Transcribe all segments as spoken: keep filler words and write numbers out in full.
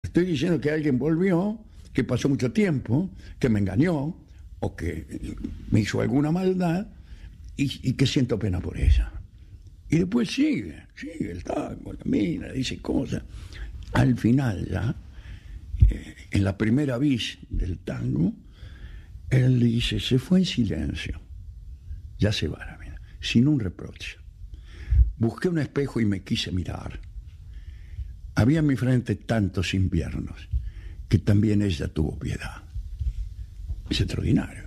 Estoy diciendo que alguien volvió, que pasó mucho tiempo, que me engañó o que me hizo alguna maldad y, y que siento pena por ella. Y después sigue, sigue el tango, la mina, dice cosas. Al final ya, eh, en la primera bis del tango, él dice, se fue en silencio, ya se va la mina, sin un reproche. Busqué un espejo y me quise mirar. Había en mi frente tantos inviernos que también ella tuvo piedad. Es extraordinario.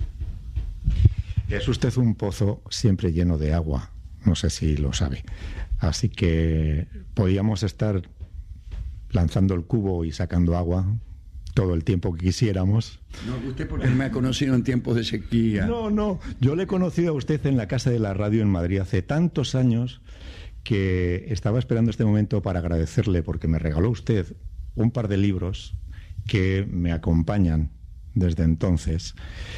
Es usted un pozo siempre lleno de agua, no sé si lo sabe. Así que podíamos estar lanzando el cubo y sacando agua todo el tiempo que quisiéramos. No, usted porque me ha conocido en tiempos de sequía. No, no, yo le he conocido a usted en la Casa de la Radio en Madrid hace tantos años que estaba esperando este momento para agradecerle porque me regaló usted un par de libros que me acompañan desde entonces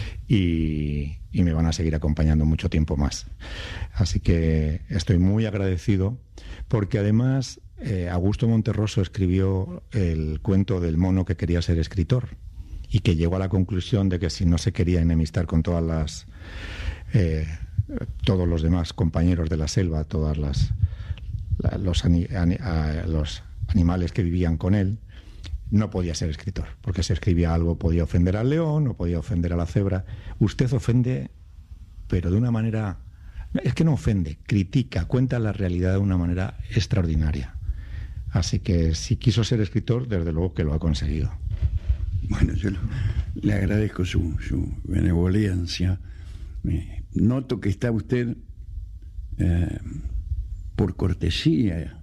y, y me van a seguir acompañando mucho tiempo más. Así que estoy muy agradecido porque además eh, Augusto Monterroso escribió el cuento del mono que quería ser escritor y que llegó a la conclusión de que si no se quería enemistar con todas las eh, todos los demás compañeros de la selva, todas las la, los, ani, ani, a, los animales que vivían con él, no podía ser escritor, porque si escribía algo podía ofender al león o podía ofender a la cebra. Usted ofende, pero de una manera, es que no ofende, critica, cuenta la realidad de una manera extraordinaria. Así que si quiso ser escritor, desde luego que lo ha conseguido. Bueno, yo lo, le agradezco su, su benevolencia. Eh, noto que está usted eh, por cortesía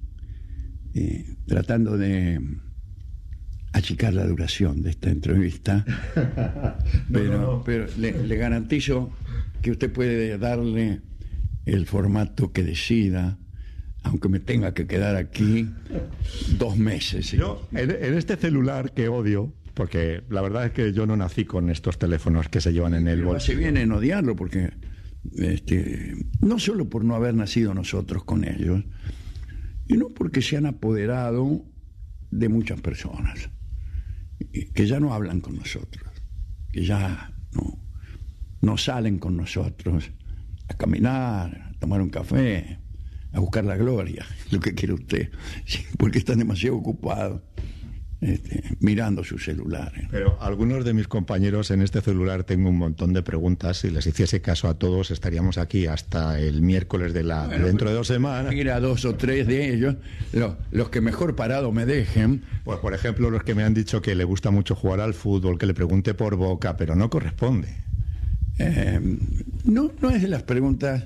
eh, tratando de achicar la duración de esta entrevista, pero, no, no. pero le, le garantizo que usted puede darle el formato que decida, aunque me tenga que quedar aquí dos meses. Yo, en, en este celular que odio, porque la verdad es que yo no nací con estos teléfonos que se llevan en el bolsillo. Se viene en odiarlo porque este, no solo por no haber nacido nosotros con ellos, sino porque se han apoderado de muchas personas que ya no hablan con nosotros, que ya no, no salen con nosotros a caminar, a tomar un café, a buscar la gloria, lo que quiere usted, porque están demasiado ocupados este, mirando sus celulares. Pero algunos de mis compañeros en este celular tengo un montón de preguntas. Si les hiciese caso a todos, estaríamos aquí hasta el miércoles de la bueno, dentro de dos semanas. Mira, dos o tres de ellos, los, los que mejor parado me dejen. Pues por ejemplo, los que me han dicho que le gusta mucho jugar al fútbol, que le pregunte por Boca, pero no corresponde. Eh, no, no es de las preguntas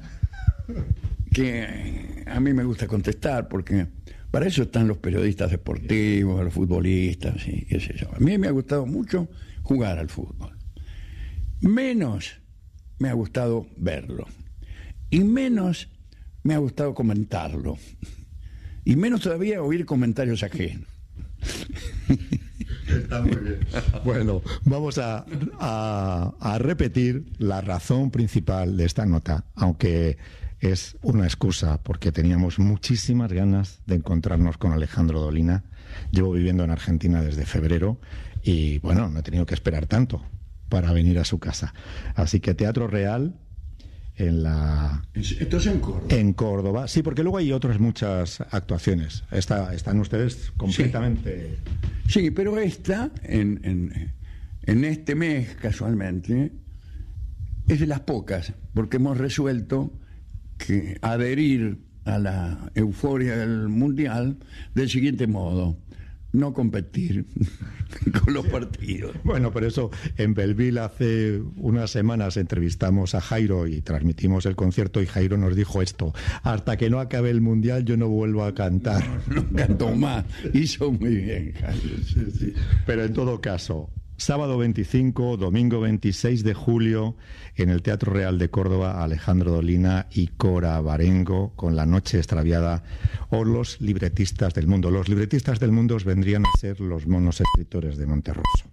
que a mí me gusta contestar, porque para eso están los periodistas deportivos, los futbolistas, y qué sé yo. A mí me ha gustado mucho jugar al fútbol. Menos me ha gustado verlo. Y menos me ha gustado comentarlo. Y menos todavía oír comentarios ajenos. Está muy bien. Bueno, vamos a, a, a repetir la razón principal de esta nota, aunque es una excusa porque teníamos muchísimas ganas de encontrarnos con Alejandro Dolina. Llevo viviendo en Argentina desde febrero y bueno, no he tenido que esperar tanto para venir a su casa. Así que Teatro Real en la... Esto es en Córdoba. En Córdoba, sí, porque luego hay otras muchas actuaciones. Está, están ustedes completamente... Sí, sí, pero esta, en, en, en este mes casualmente, es de las pocas, porque hemos resuelto que adherir a la euforia del Mundial del siguiente modo: no competir con los partidos. Bueno, por eso en Belleville hace unas semanas entrevistamos a Jairo y transmitimos el concierto y Jairo nos dijo esto: hasta que no acabe el Mundial yo no vuelvo a cantar. No, no cantó más, hizo muy bien, Jairo. Sí, sí. Pero en todo caso, sábado veinticinco, domingo veintiséis de julio, en el Teatro Real de Córdoba, Alejandro Dolina y Cora Barengo, con La Noche Extraviada, o Los Libretistas del Mundo. Los libretistas del mundo vendrían a ser los monos escritores de Monterroso.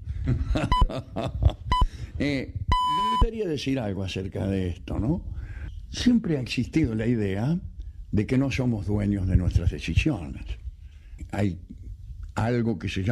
eh, me gustaría decir algo acerca de esto, ¿no? Siempre ha existido la idea de que no somos dueños de nuestras decisiones. Hay algo que se llama